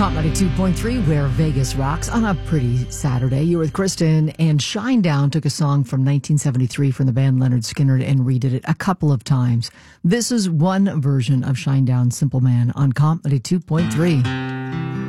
Comedy 2.3, where Vegas rocks on a pretty Saturday. You're with Kristen, and Shinedown took a song from 1973 from the band Leonard Skinner and redid it a couple of times. This is one version of Shinedown's Simple Man on Comedy 2.3.